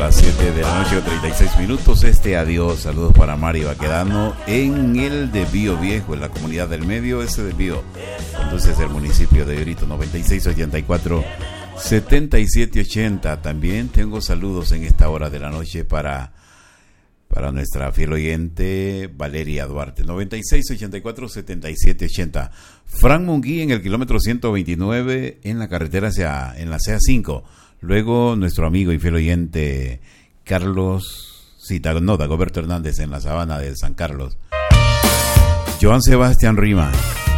las 7 de la noche, 36 minutos. Adiós, saludos para Mari Baquedano en el de Bío Viejo, en la comunidad del medio, ese de Bío. Entonces, el municipio de Brito, 9684-7780. También tengo saludos en esta hora de la noche para nuestra fiel oyente Valeria Duarte, 9684-7780. Fran Munguí en el kilómetro 129 en la carretera en la CA5. Luego nuestro amigo y fiel oyente Dagoberto Hernández en la sabana de San Carlos. Joan Sebastián Rima